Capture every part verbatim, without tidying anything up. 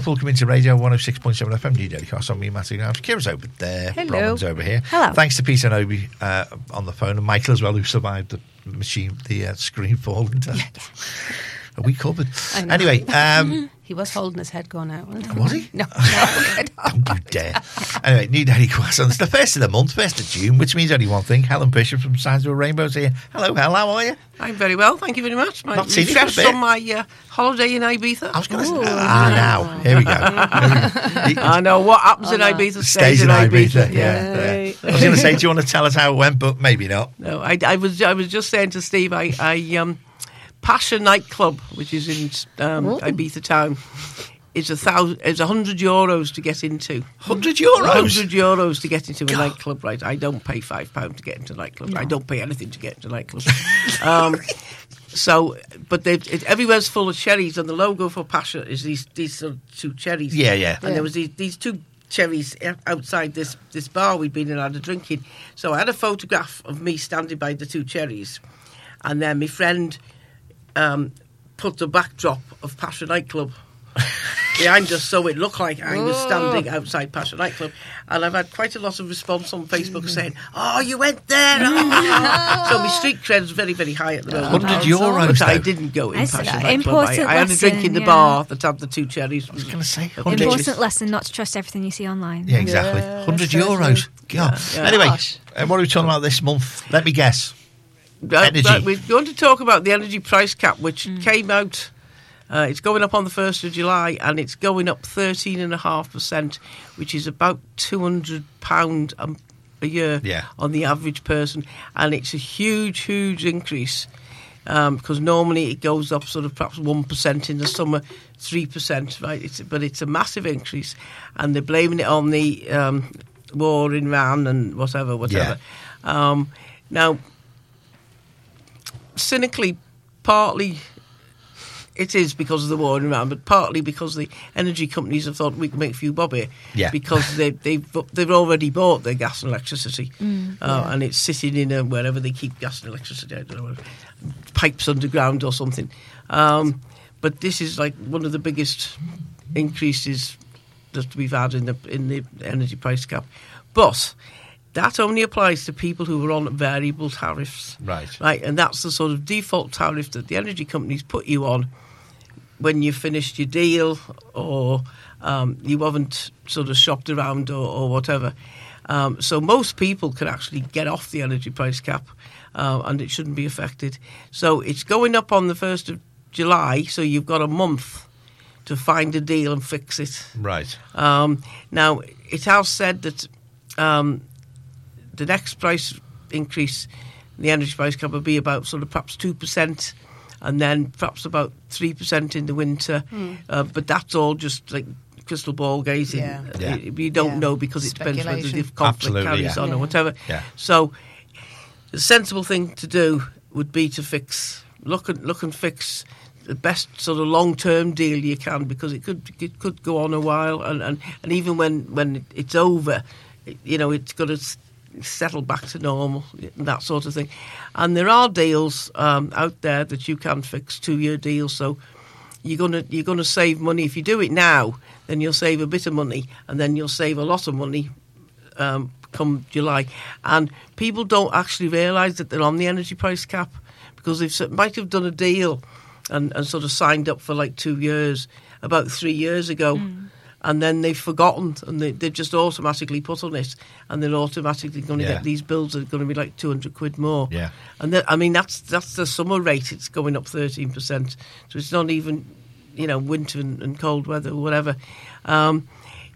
Welcome into Radio one oh six point seven F M, New Daily Cast on me, Matthew House. Kira's over there. Hello. Robin's over here. Hello. Thanks to Peter and Obi uh, on the phone, and Michael as well, who survived the machine, the uh, screen fall. And, uh, are we covered? Anyway. Um, he was holding his head going out. Wasn't he? Was he? No. Don't you dare. Anyway, New Daily Quest. It's the first of the month, first of June, which means only one thing. Helen Bishop from Signs of a Rainbow's here. Hello, Hel, how are you? I'm very well, thank you very much. My Not seen you for a refreshed bit. on my uh, holiday in Ibiza. I was going to say, ah, now. Here we go. Here we go. I know what happens Oh, in no. Ibiza stays, Stays in Ibiza, yeah. Yeah. yeah. I was going to say, do you want to tell us how it went, but maybe not. No, I, I was I was just saying to Steve, I, I um, Pasha nightclub, which is in um, Ibiza town, is a thousand, is a hundred euros to get into. Hundred euros. Hundred euros to get into a God. nightclub, right? I don't pay five pounds to get into a nightclub. No. I don't pay anything to get into a nightclub. um, so, but they've, it, everywhere's full of cherries, and the logo for Pasha is these these sort of two cherries. Yeah, yeah. And there was these, these two cherries outside this this bar we'd been in and had a drink in. So I had a photograph of me standing by the two cherries, and then my friend um, put the backdrop of Pasha nightclub behind us, so it looked like I was standing outside Pasha nightclub. And I've had quite a lot of response on Facebook saying, "Oh, you went there!" Oh. So my street cred's very, very high at the moment. Hundred euros. But I didn't go in That's Pasha an nightclub. I, important I had a drink in the lesson, bar that had the two cherries. I was going to say, Important hundred. lesson not to trust everything you see online. Yeah, exactly. Yeah, Hundred so euros. true. God. Yeah, yeah. Anyway, Gosh. uh, what are we talking about this month? Let me guess. Uh, Energy. but we're going to talk about the energy price cap, which came out. Uh, it's going up on the first of July, and it's going up thirteen point five percent, which is about two hundred pounds a, a year Yeah. on the average person. And it's a huge, huge increase um, because normally it goes up sort of perhaps one percent in the summer, three percent, right? It's, but it's a massive increase, and they're blaming it on the um, war in Iran and whatever, whatever. Um, now, cynically, partly it is because of the war in Iran, but partly because the energy companies have thought we can make a few bob here, Yeah. because they, they've they've already bought their gas and electricity, Mm, uh, and it's sitting in a, wherever they keep gas and electricity, I don't know, pipes underground or something. Um, but this is like one of the biggest increases that we've had in the in the energy price cap, but that only applies to people who are on variable tariffs. Right. Right, and that's the sort of default tariff that the energy companies put you on when you've finished your deal, or um, you haven't sort of shopped around or, or whatever. Um, so most people can actually get off the energy price cap, uh, and it shouldn't be affected. So it's going up on the first of July, so you've got a month to find a deal and fix it. Right. Um, now, it has said that um, the next price increase, the energy price cap, will be about sort of perhaps two percent, and then perhaps about three percent in the winter. Mm. Uh, but that's all just like crystal ball gazing. Yeah. Yeah. You, you don't Yeah. know, because it depends whether the Speculation. conflict Absolutely, carries yeah. on Yeah. or whatever. Yeah. So the sensible thing to do would be to fix, look and look and fix the best sort of long-term deal you can, because it could it could go on a while, and, and, and even when, when it's over, it, you know, it's got to settle back to normal, that sort of thing. And there are deals um, out there that you can fix, two-year deals, so you're gonna you're gonna save money. If you do it now, then you'll save a bit of money, and then you'll save a lot of money um, come July. And people don't actually realise that they're on the energy price cap, because they s- might have done a deal and, and sort of signed up for like two years about three years ago. Mm. And then they've forgotten, and they, they've just automatically put on it, and they're automatically going to Yeah. get these bills that are going to be like two hundred quid more. Yeah. And that, I mean, that's that's the summer rate. It's going up thirteen percent. So it's not even, you know, winter and, and cold weather or whatever. Um,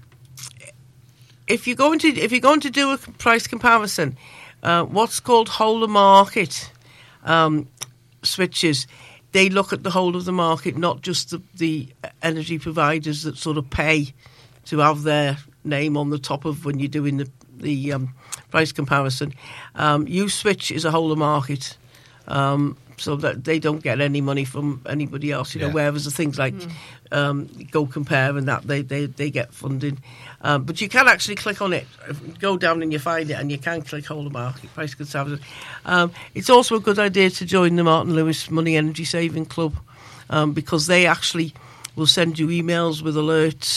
if you're going to if you're going to do a price comparison, uh, what's called whole of market um, switches, they look at the whole of the market, not just the, the energy providers that sort of pay to have their name on the top of when you're doing the, the um, price comparison. Um, U-Switch is a whole of market, um, so that they don't get any money from anybody else, you know, Yeah. whereas the things like mm. um, Go Compare and that, they, they, they get funding. Um, but you can actually click on it, go down and you find it, and you can click whole of market, price comparison. Um, it's also a good idea to join the Martin Lewis Money Energy Saving Club, um, because they actually will send you emails with alerts